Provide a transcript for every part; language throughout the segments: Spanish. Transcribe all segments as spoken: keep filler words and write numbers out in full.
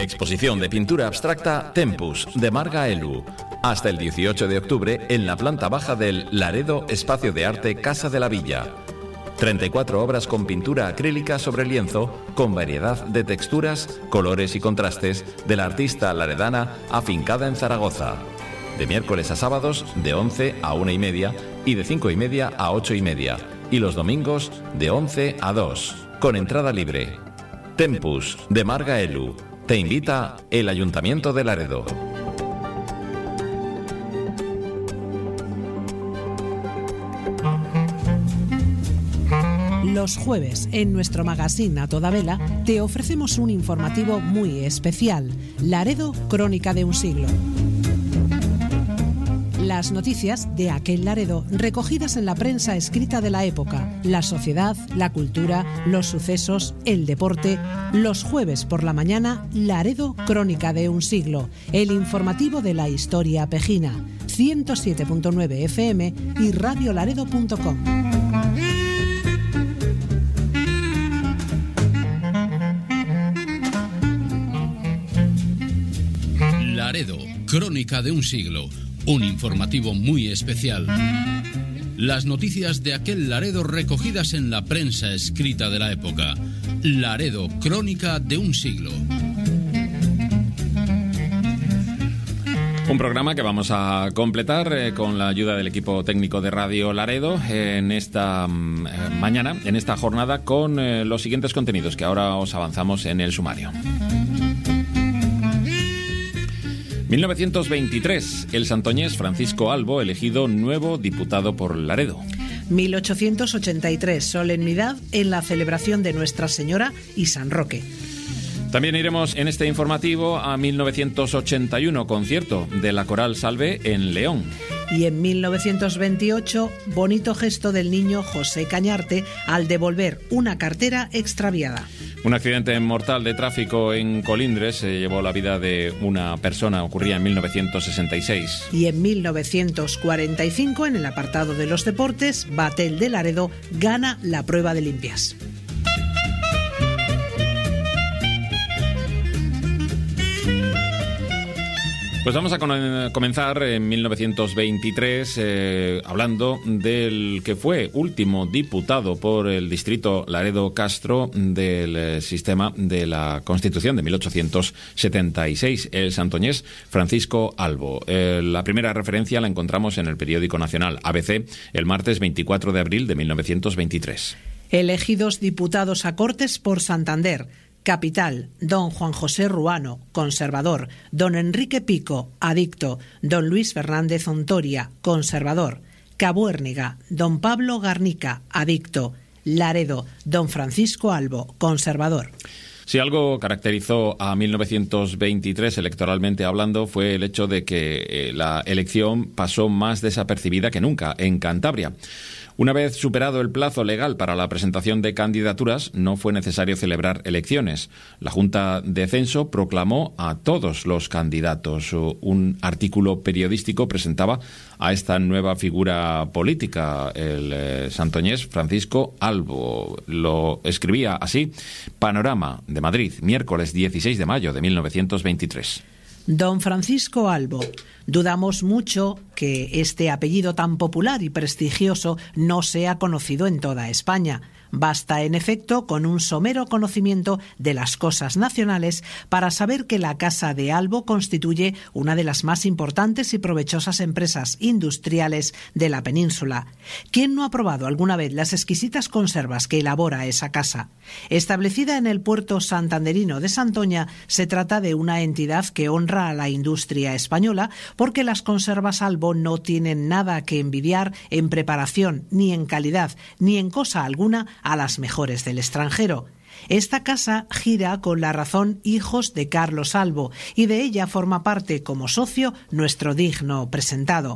Exposición de pintura abstracta Tempus, de Marga Elu. Hasta el dieciocho de octubre en la planta baja del Laredo Espacio de Arte Casa de la Villa. treinta y cuatro obras con pintura acrílica sobre lienzo, con variedad de texturas, colores y contrastes, de la artista laredana afincada en Zaragoza. De miércoles a sábados, de once a una y media, y de cinco y media a ocho y media. Y los domingos, de once a dos, con entrada libre. Tempus, de Marga Elu. Te invita el Ayuntamiento de Laredo. Los jueves, en nuestro magazine A Toda Vela, te ofrecemos un informativo muy especial. Laredo, crónica de un siglo. Las noticias de aquel Laredo recogidas en la prensa escrita de la época, la sociedad, la cultura, los sucesos, el deporte. Los jueves por la mañana, Laredo, crónica de un siglo, el informativo de la historia pejina. ciento siete punto nueve F M y radiolaredo punto com. Laredo, crónica de un siglo. Un informativo muy especial. Las noticias de aquel Laredo recogidas en la prensa escrita de la época. Laredo, crónica de un siglo. Un programa que vamos a completar eh, con la ayuda del equipo técnico de Radio Laredo en esta eh, mañana, en esta jornada, con eh, los siguientes contenidos que ahora os avanzamos en el sumario. mil novecientos veintitrés, el santoñés Francisco Albo elegido nuevo diputado por Laredo. mil ochocientos ochenta y tres, solemnidad en la celebración de Nuestra Señora y San Roque. También iremos en este informativo a mil novecientos ochenta y uno, concierto de la Coral Salve en León. Y en mil novecientos veintiocho, bonito gesto del niño José Cañarte al devolver una cartera extraviada. Un accidente mortal de tráfico en Colindres se llevó la vida de una persona, ocurría en mil novecientos sesenta y seis. Y en mil novecientos cuarenta y cinco, en el apartado de los deportes, Batel de Laredo gana la prueba de limpias. Pues vamos a comenzar en mil novecientos veintitrés eh, hablando del que fue último diputado por el distrito Laredo Castro del eh, sistema de la Constitución de mil ochocientos setenta y seis, el santoñés Francisco Albo. Eh, la primera referencia la encontramos en el periódico nacional A B C el martes veinticuatro de abril de mil novecientos veintitrés. Elegidos diputados a Cortes por Santander. Capital, don Juan José Ruano, conservador, don Enrique Pico, adicto, don Luis Fernández Ontoria, conservador, Cabuérniga, don Pablo Garnica, adicto, Laredo, don Francisco Albo, conservador. Si algo caracterizó a mil novecientos veintitrés electoralmente hablando fue el hecho de que eh, la elección pasó más desapercibida que nunca en Cantabria. Una vez superado el plazo legal para la presentación de candidaturas, no fue necesario celebrar elecciones. La Junta de Censo proclamó a todos los candidatos. Un artículo periodístico presentaba a esta nueva figura política, el eh, santoñés Francisco Albo. Lo escribía así: Panorama de Madrid, miércoles dieciséis de mayo de mil novecientos veintitrés. Don Francisco Albo. Dudamos mucho que este apellido tan popular y prestigioso no sea conocido en toda España. Basta, en efecto, con un somero conocimiento de las cosas nacionales para saber que la Casa de Albo constituye una de las más importantes y provechosas empresas industriales de la península. ¿Quién no ha probado alguna vez las exquisitas conservas que elabora esa casa? Establecida en el puerto santanderino de Santoña, se trata de una entidad que honra a la industria española porque las conservas Albo no tienen nada que envidiar en preparación, ni en calidad, ni en cosa alguna a las mejores del extranjero. Esta casa gira con la razón Hijos de Carlos Albo y de ella forma parte como socio nuestro digno presentado.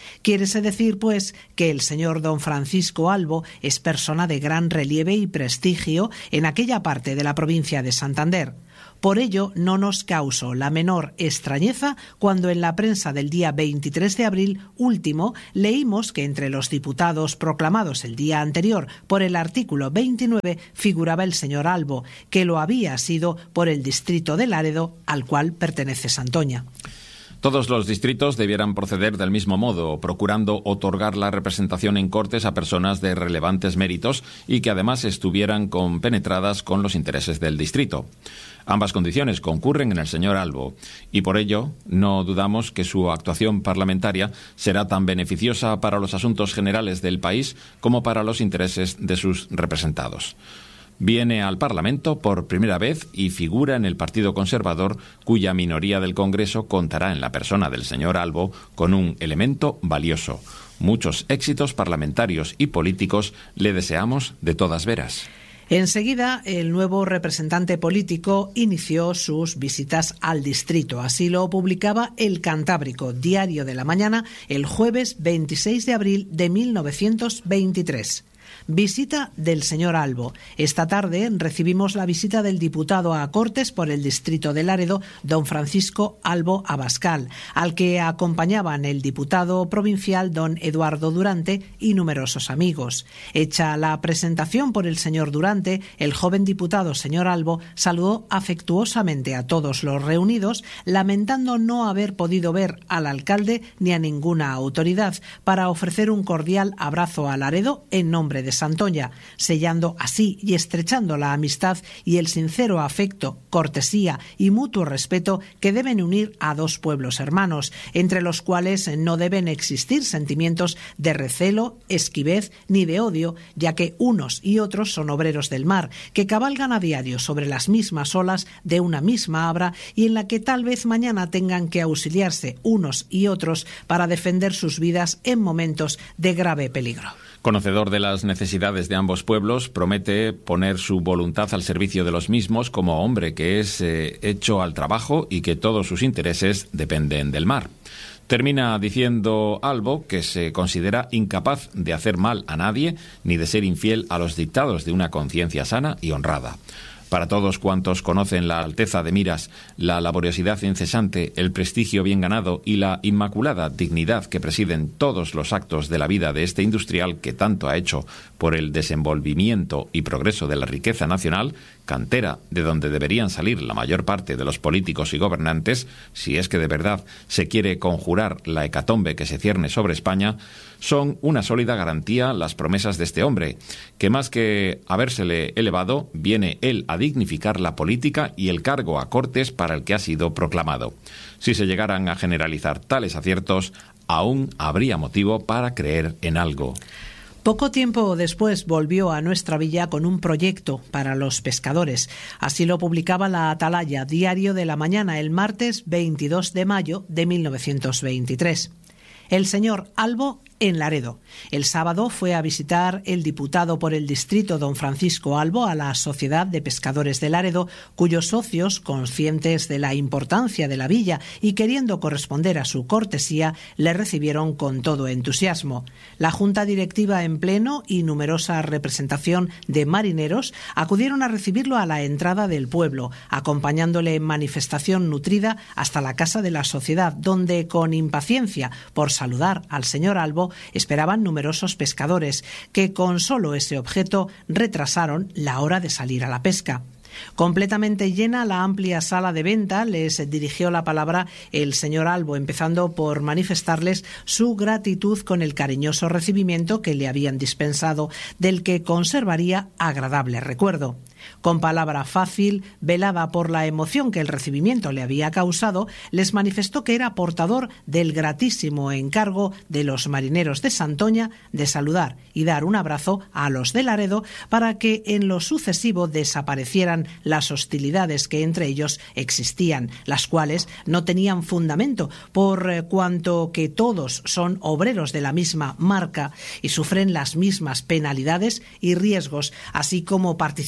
Quiérese decir, pues, que el señor don Francisco Albo es persona de gran relieve y prestigio en aquella parte de la provincia de Santander. Por ello, no nos causó la menor extrañeza cuando en la prensa del día veintitrés de abril último leímos que entre los diputados proclamados el día anterior por el artículo veintinueve figuraba el señor Albo, que lo había sido por el distrito de Laredo, al cual pertenece Santoña. Todos los distritos debieran proceder del mismo modo, procurando otorgar la representación en Cortes a personas de relevantes méritos y que además estuvieran compenetradas con los intereses del distrito. Ambas condiciones concurren en el señor Albo y por ello no dudamos que su actuación parlamentaria será tan beneficiosa para los asuntos generales del país como para los intereses de sus representados. Viene al Parlamento por primera vez y figura en el Partido Conservador, cuya minoría del Congreso contará en la persona del señor Albo con un elemento valioso. Muchos éxitos parlamentarios y políticos le deseamos de todas veras. Enseguida, el nuevo representante político inició sus visitas al distrito. Así lo publicaba El Cantábrico, Diario de la Mañana, el jueves veintiséis de abril de mil novecientos veintitrés. Visita del señor Albo. Esta tarde recibimos la visita del diputado a Cortes por el distrito de Laredo, don Francisco Albo Abascal, al que acompañaban el diputado provincial don Eduardo Durante y numerosos amigos. Hecha la presentación por el señor Durante, el joven diputado señor Albo saludó afectuosamente a todos los reunidos, lamentando no haber podido ver al alcalde ni a ninguna autoridad, para ofrecer un cordial abrazo a Laredo en nombre de Santoña, sellando así y estrechando la amistad y el sincero afecto, cortesía y mutuo respeto que deben unir a dos pueblos hermanos, entre los cuales no deben existir sentimientos de recelo, esquivez ni de odio, ya que unos y otros son obreros del mar, que cabalgan a diario sobre las mismas olas de una misma abra y en la que tal vez mañana tengan que auxiliarse unos y otros para defender sus vidas en momentos de grave peligro. Conocedor de las necesidades de ambos pueblos, promete poner su voluntad al servicio de los mismos como hombre que es eh, hecho al trabajo y que todos sus intereses dependen del mar. Termina diciendo Albo que se considera incapaz de hacer mal a nadie ni de ser infiel a los dictados de una conciencia sana y honrada. Para todos cuantos conocen la alteza de miras, la laboriosidad incesante, el prestigio bien ganado y la inmaculada dignidad que presiden todos los actos de la vida de este industrial que tanto ha hecho por el desenvolvimiento y progreso de la riqueza nacional, cantera de donde deberían salir la mayor parte de los políticos y gobernantes, si es que de verdad se quiere conjurar la hecatombe que se cierne sobre España, son una sólida garantía las promesas de este hombre, que más que habérsele elevado, viene él a dignificar la política y el cargo a Cortes para el que ha sido proclamado. Si se llegaran a generalizar tales aciertos, aún habría motivo para creer en algo. Poco tiempo después volvió a nuestra villa con un proyecto para los pescadores. Así lo publicaba la Atalaya, Diario de la Mañana, el martes veintidós de mayo de mil novecientos veintitrés. El señor Albo en Laredo. El sábado fue a visitar el diputado por el distrito don Francisco Albo a la Sociedad de Pescadores de Laredo, cuyos socios, conscientes de la importancia de la villa y queriendo corresponder a su cortesía, le recibieron con todo entusiasmo. La junta directiva en pleno y numerosa representación de marineros acudieron a recibirlo a la entrada del pueblo, acompañándole en manifestación nutrida hasta la casa de la sociedad, donde con impaciencia por saludar al señor Albo esperaban numerosos pescadores que con solo ese objeto retrasaron la hora de salir a la pesca. Completamente llena la amplia sala de venta, les dirigió la palabra el señor Albo, empezando por manifestarles su gratitud con el cariñoso recibimiento que le habían dispensado, del que conservaría agradable recuerdo. Con palabra fácil, velada por la emoción que el recibimiento le había causado, les manifestó que era portador del gratísimo encargo de los marineros de Santoña de saludar y dar un abrazo a los de Laredo para que en lo sucesivo desaparecieran las hostilidades que entre ellos existían, las cuales no tenían fundamento, por cuanto que todos son obreros de la misma marca y sufren las mismas penalidades y riesgos, así como participan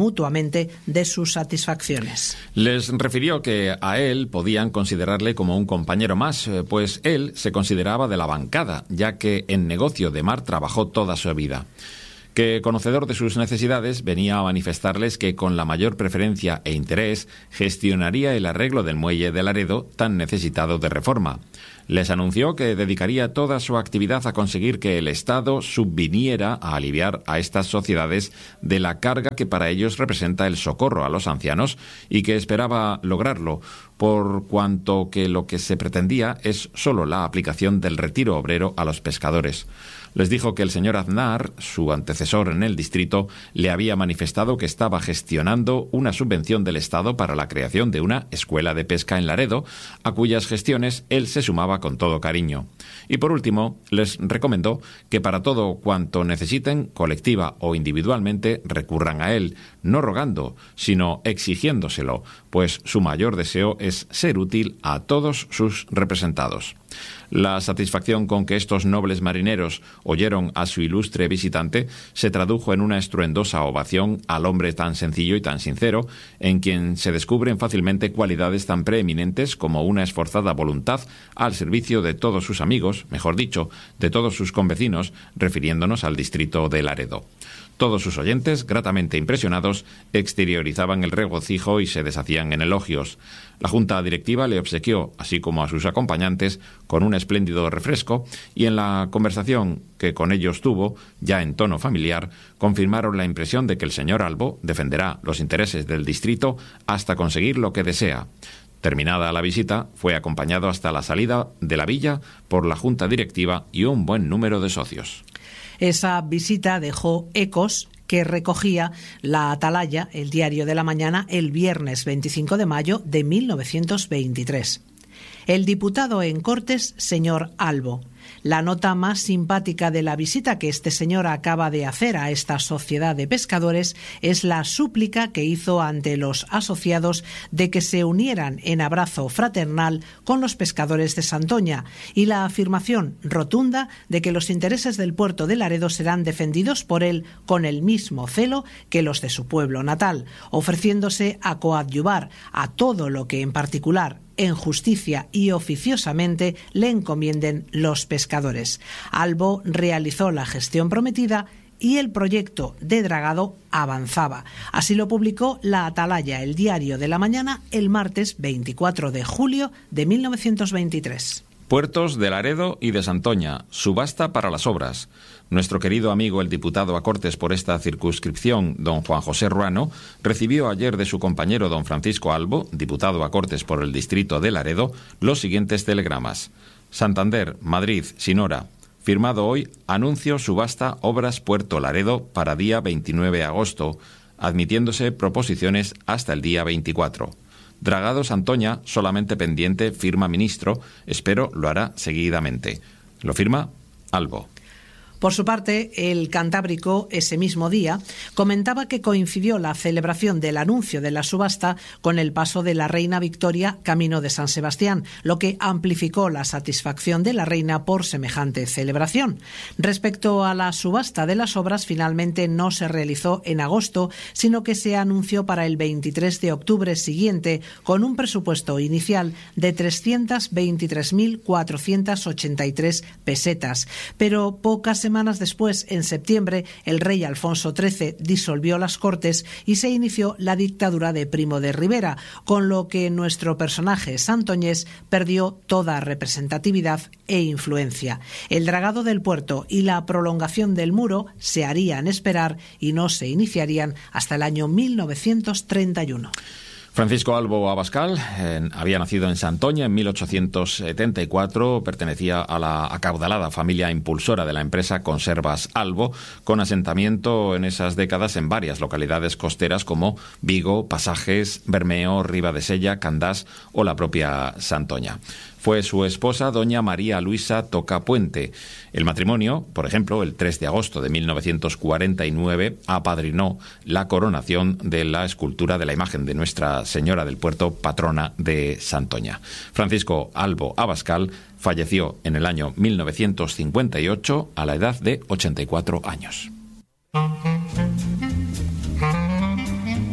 mutuamente de sus satisfacciones. Les refirió que a él podían considerarle como un compañero más, pues él se consideraba de la bancada, ya que en negocio de mar trabajó toda su vida. Que, conocedor de sus necesidades, venía a manifestarles que con la mayor preferencia e interés gestionaría el arreglo del muelle de Laredo, tan necesitado de reforma. Les anunció que dedicaría toda su actividad a conseguir que el Estado subviniera a aliviar a estas sociedades de la carga que para ellos representa el socorro a los ancianos y que esperaba lograrlo, por cuanto que lo que se pretendía es solo la aplicación del retiro obrero a los pescadores. Les dijo que el señor Aznar, su antecesor en el distrito, le había manifestado que estaba gestionando una subvención del Estado para la creación de una escuela de pesca en Laredo, a cuyas gestiones él se sumaba con todo cariño. Y por último, les recomendó que para todo cuanto necesiten, colectiva o individualmente, recurran a él, no rogando, sino exigiéndoselo, pues su mayor deseo es ser útil a todos sus representados. La satisfacción con que estos nobles marineros oyeron a su ilustre visitante se tradujo en una estruendosa ovación al hombre tan sencillo y tan sincero, en quien se descubren fácilmente cualidades tan preeminentes como una esforzada voluntad al servicio de todos sus amigos, mejor dicho, de todos sus convecinos, refiriéndonos al distrito de Laredo. Todos sus oyentes, gratamente impresionados, exteriorizaban el regocijo y se deshacían en elogios. La junta directiva le obsequió, así como a sus acompañantes, con un espléndido refresco, y en la conversación que con ellos tuvo, ya en tono familiar, confirmaron la impresión de que el señor Albo defenderá los intereses del distrito hasta conseguir lo que desea. Terminada la visita, fue acompañado hasta la salida de la villa por la junta directiva y un buen número de socios. Esa visita dejó ecos que recogía la Atalaya, el diario de la mañana, el viernes veinticinco de mayo de mil novecientos veintitrés. El diputado en Cortes, señor Albo. La nota más simpática de la visita que este señor acaba de hacer a esta sociedad de pescadores es la súplica que hizo ante los asociados de que se unieran en abrazo fraternal con los pescadores de Santoña y la afirmación rotunda de que los intereses del puerto de Laredo serán defendidos por él con el mismo celo que los de su pueblo natal, ofreciéndose a coadyuvar a todo lo que en particular en justicia y oficiosamente le encomienden los pescadores. Albo realizó la gestión prometida y el proyecto de dragado avanzaba. Así lo publicó la Atalaya, el diario de la mañana, el martes veinticuatro de julio de mil novecientos veintitrés. Puertos de Laredo y de Santoña, subasta para las obras. Nuestro querido amigo el diputado a Cortes por esta circunscripción, don Juan José Ruano, recibió ayer de su compañero don Francisco Albo, diputado a Cortes por el distrito de Laredo, los siguientes telegramas. Santander, Madrid, sin hora. Firmado hoy, anuncio subasta Obras Puerto Laredo para día veintinueve de agosto, admitiéndose proposiciones hasta el día veinticuatro. Dragado Santoña, solamente pendiente, firma ministro, espero lo hará seguidamente. Lo firma Albo. Por su parte, el Cantábrico, ese mismo día, comentaba que coincidió la celebración del anuncio de la subasta con el paso de la reina Victoria camino de San Sebastián, lo que amplificó la satisfacción de la reina por semejante celebración. Respecto a la subasta de las obras, finalmente no se realizó en agosto, sino que se anunció para el veintitrés de octubre siguiente, con un presupuesto inicial de trescientas veintitrés mil cuatrocientas ochenta y tres pesetas, pero pocas semanas después, en septiembre, el rey Alfonso trece disolvió las Cortes y se inició la dictadura de Primo de Rivera, con lo que nuestro personaje santoñés perdió toda representatividad e influencia. El dragado del puerto y la prolongación del muro se harían esperar y no se iniciarían hasta el año mil novecientos treinta y uno. Francisco Albo Abascal eh, había nacido en Santoña en mil ochocientos setenta y cuatro, pertenecía a la acaudalada familia impulsora de la empresa Conservas Albo, con asentamiento en esas décadas en varias localidades costeras como Vigo, Pasajes, Bermeo, Ribadesella, Candás o la propia Santoña. Fue su esposa, doña María Luisa Tocapuente. El matrimonio, por ejemplo, el tres de agosto de mil novecientos cuarenta y nueve, apadrinó la coronación de la escultura de la imagen de Nuestra Señora del Puerto, patrona de Santoña. Francisco Albo Abascal falleció en el año mil novecientos cincuenta y ocho a la edad de ochenta y cuatro años.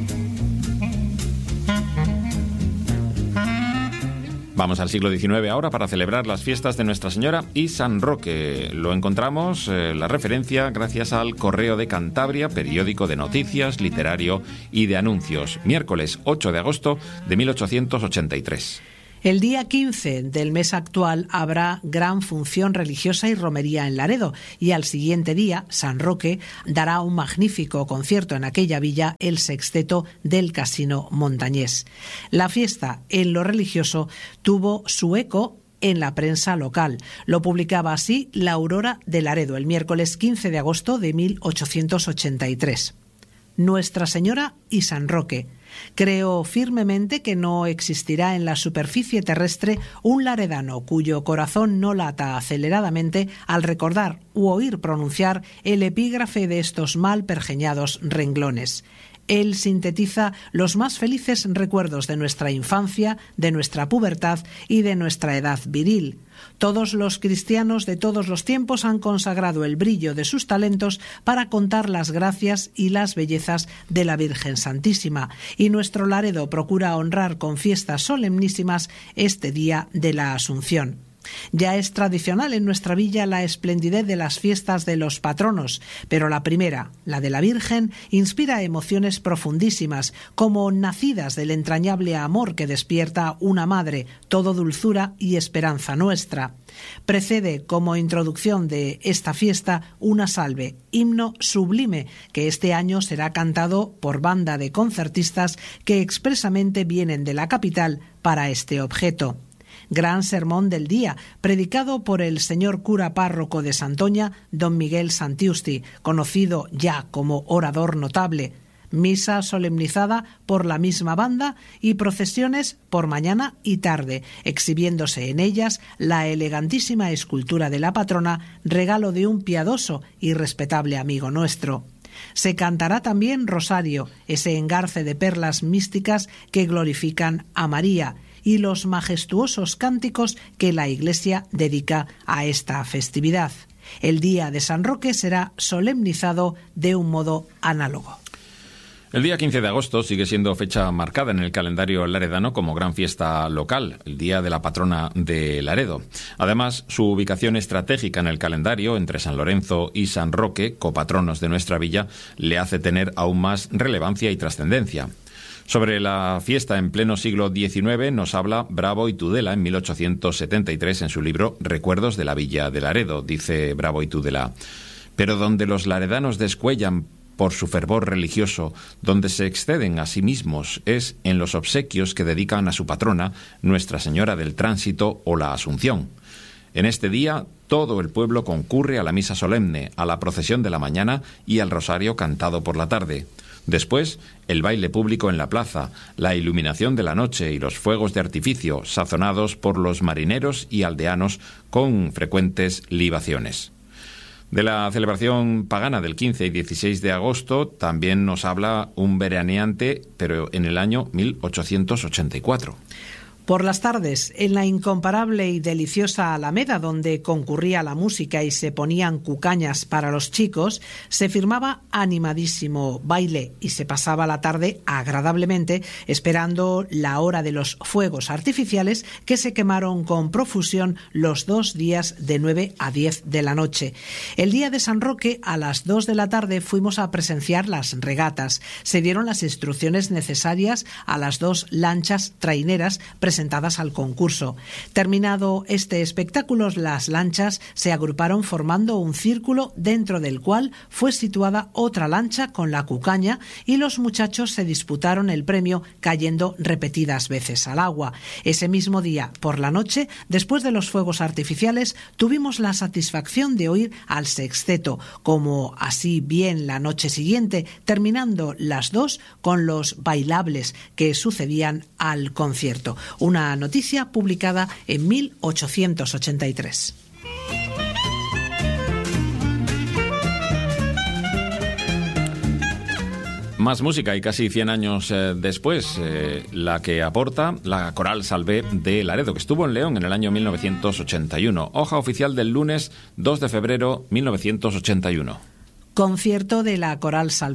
Vamos al siglo diecinueve ahora para celebrar las fiestas de Nuestra Señora y San Roque. Lo encontramos, eh, la referencia, gracias al Correo de Cantabria, periódico de noticias, literario y de anuncios. Miércoles ocho de agosto de mil ochocientos ochenta y tres. El día quince del mes actual habrá gran función religiosa y romería en Laredo, y al siguiente día, San Roque dará un magnífico concierto en aquella villa, el sexteto del Casino Montañés. La fiesta, en lo religioso, tuvo su eco en la prensa local. Lo publicaba así La Aurora de Laredo el miércoles quince de agosto de mil ochocientos ochenta y tres. Nuestra Señora y San Roque. Creo firmemente que no existirá en la superficie terrestre un laredano cuyo corazón no lata aceleradamente al recordar u oír pronunciar el epígrafe de estos mal pergeñados renglones. Él sintetiza los más felices recuerdos de nuestra infancia, de nuestra pubertad y de nuestra edad viril. Todos los cristianos de todos los tiempos han consagrado el brillo de sus talentos para contar las gracias y las bellezas de la Virgen Santísima, y nuestro Laredo procura honrar con fiestas solemnísimas este día de la Asunción. Ya es tradicional en nuestra villa la esplendidez de las fiestas de los patronos, pero la primera, la de la Virgen, inspira emociones profundísimas, como nacidas del entrañable amor que despierta una madre, todo dulzura y esperanza nuestra. Precede como introducción de esta fiesta una salve, himno sublime, que este año será cantado por banda de concertistas que expresamente vienen de la capital para este objeto. Gran sermón del día, predicado por el señor cura párroco de Santoña, don Miguel Santiusti, conocido ya como orador notable. Misa solemnizada por la misma banda y procesiones por mañana y tarde, exhibiéndose en ellas la elegantísima escultura de la patrona, regalo de un piadoso y respetable amigo nuestro. Se cantará también Rosario, ese engarce de perlas místicas que glorifican a María, y los majestuosos cánticos que la Iglesia dedica a esta festividad. El día de San Roque será solemnizado de un modo análogo. El día quince de agosto sigue siendo fecha marcada en el calendario laredano como gran fiesta local, el día de la patrona de Laredo. Además, su ubicación estratégica en el calendario entre San Lorenzo y San Roque, copatronos de nuestra villa, le hace tener aún más relevancia y trascendencia. Sobre la fiesta en pleno siglo diecinueve nos habla Bravo y Tudela en mil ochocientos setenta y tres en su libro Recuerdos de la Villa de Laredo. Dice Bravo y Tudela: pero donde los laredanos descuellan por su fervor religioso, donde se exceden a sí mismos, es en los obsequios que dedican a su patrona, Nuestra Señora del Tránsito o la Asunción. En este día todo el pueblo concurre a la misa solemne, a la procesión de la mañana y al rosario cantado por la tarde. Después, el baile público en la plaza, la iluminación de la noche y los fuegos de artificio, sazonados por los marineros y aldeanos con frecuentes libaciones. De la celebración pagana del quince y dieciséis de agosto también nos habla un veraneante, pero en el año mil ochocientos ochenta y cuatro. Por las tardes, en la incomparable y deliciosa Alameda, donde concurría la música y se ponían cucañas para los chicos, se firmaba animadísimo baile y se pasaba la tarde agradablemente esperando la hora de los fuegos artificiales que se quemaron con profusión los dos días de nueve a diez de la noche. El día de San Roque, a las dos de la tarde, fuimos a presenciar las regatas. Se dieron las instrucciones necesarias a las dos lanchas traineras presentadas al concurso. Terminado este espectáculo, las lanchas se agruparon formando un círculo dentro del cual fue situada otra lancha con la cucaña y los muchachos se disputaron el premio cayendo repetidas veces al agua. Ese mismo día, por la noche, después de los fuegos artificiales, tuvimos la satisfacción de oír al sexteto, como así bien la noche siguiente, terminando las dos con los bailables que sucedían al concierto. Una noticia publicada en mil ochocientos ochenta y tres. Más música y casi cien años eh, después, eh, la que aporta la Coral Salvé de Laredo, que estuvo en León en el año mil novecientos ochenta y uno. Hoja oficial del lunes dos de febrero mil novecientos ochenta y uno. Concierto de la Coral Salvé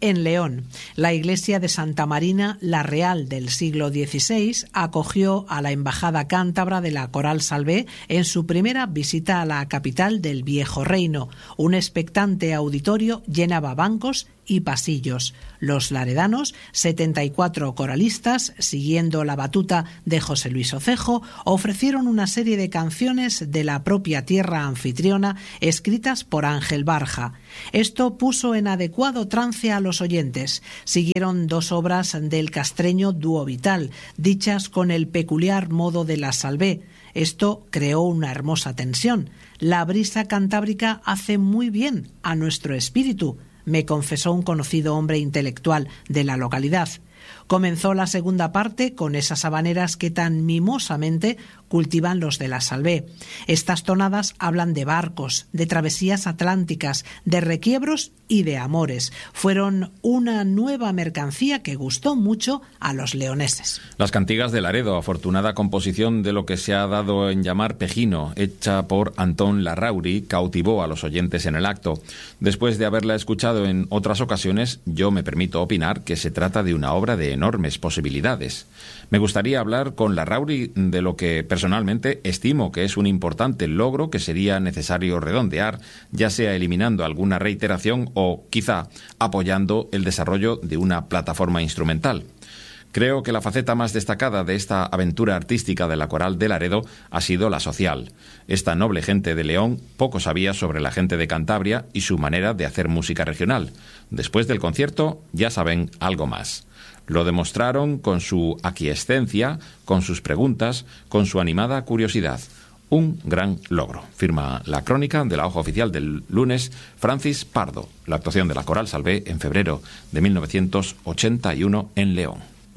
en León. La iglesia de Santa Marina la Real del siglo dieciséis acogió a la embajada cántabra de la Coral Salvé en su primera visita a la capital del Viejo Reino. Un expectante auditorio llenaba bancos y pasillos. Los laredanos, setenta y cuatro coralistas, siguiendo la batuta de José Luis Ocejo, ofrecieron una serie de canciones de la propia tierra anfitriona escritas por Ángel Barja. Esto puso en adecuado trance a los oyentes. Siguieron dos obras del castreño Dúo Vital, dichas con el peculiar modo de la Salvé. Esto creó una hermosa tensión. La brisa cantábrica hace muy bien a nuestro espíritu, me confesó un conocido hombre intelectual de la localidad. Comenzó la segunda parte con esas habaneras que tan mimosamente cultivan los de la Salvé. Estas tonadas hablan de barcos, de travesías atlánticas, de requiebros y de amores. Fueron una nueva mercancía que gustó mucho a los leoneses. Las cantigas de Laredo, afortunada composición de lo que se ha dado en llamar Pejino, hecha por Antón Larrauri, cautivó a los oyentes en el acto. Después de haberla escuchado en otras ocasiones, yo me permito opinar que se trata de una obra de enormes posibilidades. Me gustaría hablar con Larrauri de lo que personalmente estimo que es un importante logro que sería necesario redondear, ya sea eliminando alguna reiteración o quizá apoyando el desarrollo de una plataforma instrumental. Creo que la faceta más destacada de esta aventura artística de la Coral de Laredo ha sido la social. Esta noble gente de León poco sabía sobre la gente de Cantabria y su manera de hacer música regional. Después del concierto ya saben algo más. Lo demostraron con su aquiescencia, con sus preguntas, con su animada curiosidad. Un gran logro, firma la crónica de la hoja oficial del lunes Francis Pardo, la actuación de la Coral Salvé en febrero de mil novecientos ochenta y uno en León.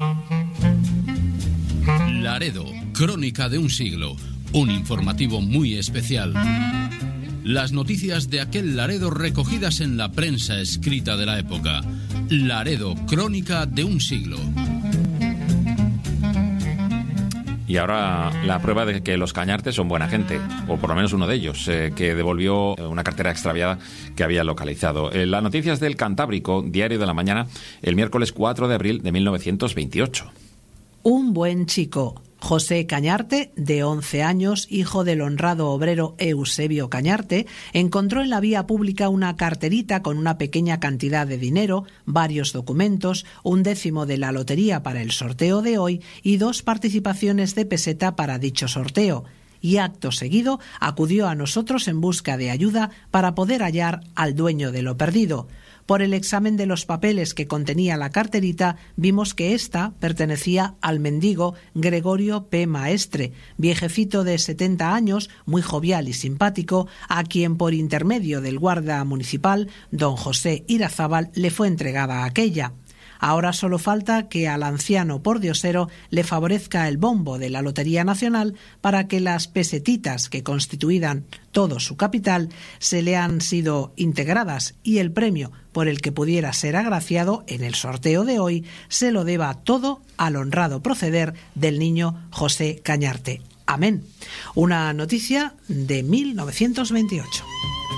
Laredo, crónica de un siglo, un informativo muy especial. Las noticias de aquel Laredo recogidas en la prensa escrita de la época. Laredo, crónica de un siglo. Y ahora la prueba de que los Cañartes son buena gente, o por lo menos uno de ellos, eh, que devolvió una cartera extraviada que había localizado. Eh, las noticias del Cantábrico, Diario de la Mañana, el miércoles cuatro de abril de mil novecientos veintiocho. Un buen chico. José Cañarte, de once años, hijo del honrado obrero Eusebio Cañarte, encontró en la vía pública una carterita con una pequeña cantidad de dinero, varios documentos, un décimo de la lotería para el sorteo de hoy y dos participaciones de peseta para dicho sorteo. Y acto seguido acudió a nosotros en busca de ayuda para poder hallar al dueño de lo perdido. Por el examen de los papeles que contenía la carterita, vimos que ésta pertenecía al mendigo Gregorio P. Maestre, viejecito de setenta años, muy jovial y simpático, a quien por intermedio del guarda municipal, don José Irazábal, le fue entregada aquella. Ahora solo falta que al anciano pordiosero le favorezca el bombo de la Lotería Nacional para que las pesetitas que constituían todo su capital se le han sido integradas y el premio por el que pudiera ser agraciado en el sorteo de hoy se lo deba todo al honrado proceder del niño José Cañarte. Amén. Una noticia de mil novecientos veintiocho.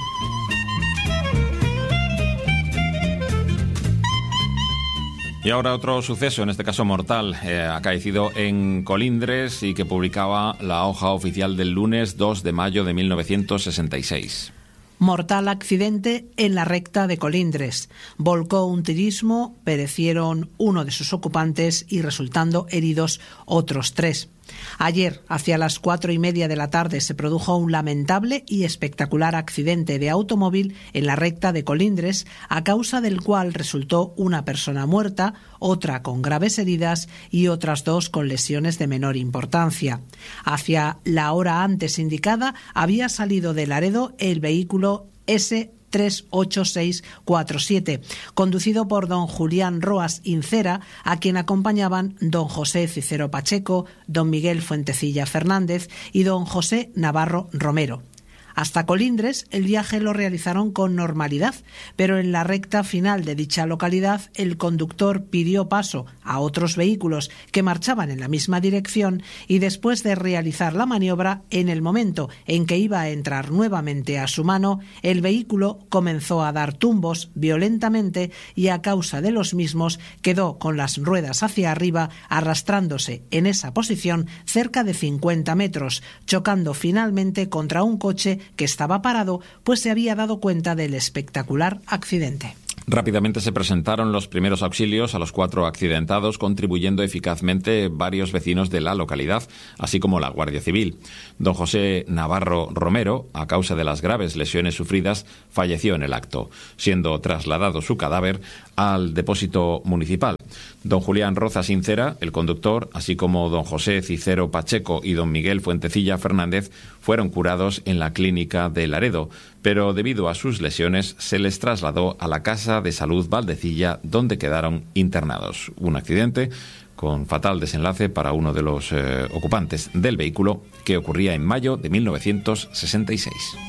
Y ahora otro suceso, en este caso mortal, eh, acaecido en Colindres y que publicaba la hoja oficial del lunes dos de mayo de mil novecientos sesenta y seis. Mortal accidente en la recta de Colindres. Volcó un tirismo, perecieron uno de sus ocupantes y resultando heridos otros tres. Ayer, hacia las cuatro y media de la tarde, se produjo un lamentable y espectacular accidente de automóvil en la recta de Colindres, a causa del cual resultó una persona muerta, otra con graves heridas y otras dos con lesiones de menor importancia. Hacia la hora antes indicada, había salido de Laredo el vehículo ese tres ocho seis cuatro siete, conducido por don Julián Roas Incera, a quien acompañaban don José Cicero Pacheco, don Miguel Fuentecilla Fernández y don José Navarro Romero. Hasta Colindres el viaje lo realizaron con normalidad, pero en la recta final de dicha localidad el conductor pidió paso a otros vehículos que marchaban en la misma dirección y después de realizar la maniobra, en el momento en que iba a entrar nuevamente a su mano, el vehículo comenzó a dar tumbos violentamente y a causa de los mismos quedó con las ruedas hacia arriba, arrastrándose en esa posición cerca de cincuenta metros, chocando finalmente contra un coche que estaba parado, pues se había dado cuenta del espectacular accidente. Rápidamente se presentaron los primeros auxilios a los cuatro accidentados, contribuyendo eficazmente varios vecinos de la localidad, así como la Guardia Civil. Don José Navarro Romero, a causa de las graves lesiones sufridas, falleció en el acto, siendo trasladado su cadáver al depósito municipal. Don Julián Roza Sincera, el conductor, así como don José Cicero Pacheco y don Miguel Fuentecilla Fernández fueron curados en la clínica de Laredo, pero debido a sus lesiones se les trasladó a la Casa de Salud Valdecilla, donde quedaron internados. Un accidente con fatal desenlace para uno de los eh, ocupantes del vehículo, que ocurría en mayo de mil novecientos sesenta y seis.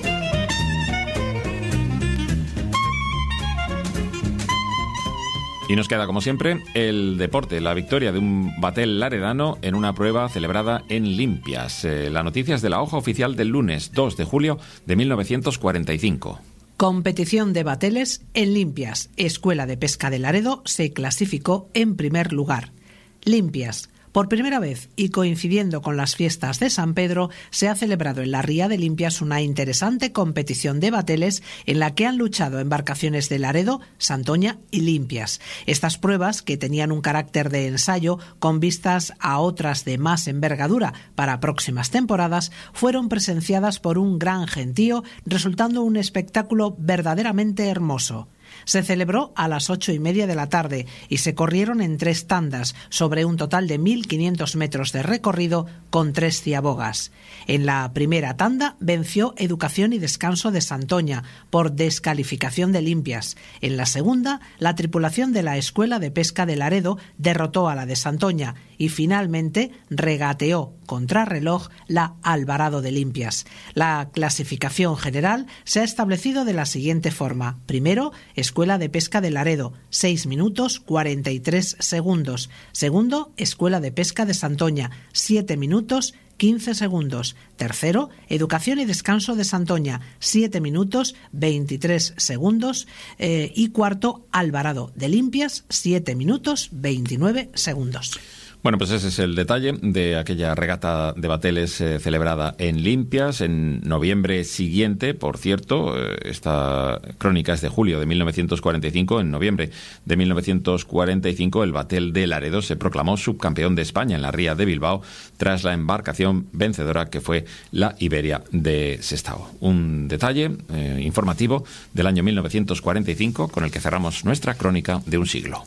Y nos queda, como siempre, el deporte, la victoria de un batel laredano en una prueba celebrada en Limpias. Eh, la noticia es de la hoja oficial del lunes dos de julio de mil novecientos cuarenta y cinco. Competición de bateles en Limpias. Escuela de Pesca de Laredo se clasificó en primer lugar. Limpias. Por primera vez y coincidiendo con las fiestas de San Pedro, se ha celebrado en la ría de Limpias una interesante competición de bateles en la que han luchado embarcaciones de Laredo, Santoña y Limpias. Estas pruebas, que tenían un carácter de ensayo con vistas a otras de más envergadura para próximas temporadas, fueron presenciadas por un gran gentío, resultando un espectáculo verdaderamente hermoso. Se celebró a las ocho y media de la tarde y se corrieron en tres tandas sobre un total de mil quinientos metros de recorrido con tres ciabogas. En la primera tanda venció Educación y Descanso de Santoña por descalificación de Limpias. En la segunda, la tripulación de la Escuela de Pesca de Laredo derrotó a la de Santoña y finalmente regateó contrarreloj la Alvarado de Limpias. La clasificación general se ha establecido de la siguiente forma. Primero, Escuela de Pesca de Laredo, seis minutos cuarenta y tres segundos. Segundo, Escuela de Pesca de Santoña, siete minutos quince segundos. Tercero, Educación y Descanso de Santoña, siete minutos veintitrés segundos. Eh, y cuarto, Alvarado de Limpias, siete minutos veintinueve segundos. Bueno, pues ese es el detalle de aquella regata de bateles eh, celebrada en Limpias en noviembre siguiente. Por cierto, eh, esta crónica es de julio de mil novecientos cuarenta y cinco. En noviembre de mil novecientos cuarenta y cinco, el batel de Laredo se proclamó subcampeón de España en la ría de Bilbao tras la embarcación vencedora, que fue la Iberia de Sestao. Un detalle eh, informativo del año mil novecientos cuarenta y cinco con el que cerramos nuestra crónica de un siglo.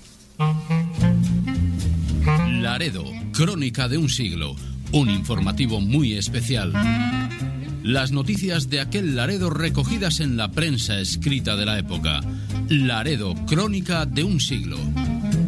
Laredo, crónica de un siglo, un informativo muy especial. Las noticias de aquel Laredo recogidas en la prensa escrita de la época. Laredo, crónica de un siglo.